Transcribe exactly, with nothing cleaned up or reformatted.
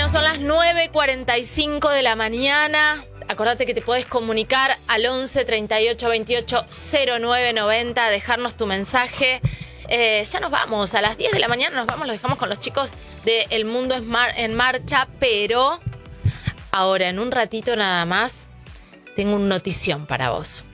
Bueno, son las nueve y cuarenta y cinco de la mañana. Acordate que te podés comunicar al once, treinta y ocho, veintiocho, cero nueve noventa, dejarnos tu mensaje. Eh, ya nos vamos, a las diez de la mañana nos vamos, los dejamos con los chicos de El Mundo en, Mar- en Marcha, pero ahora en un ratito nada más tengo una notición para vos.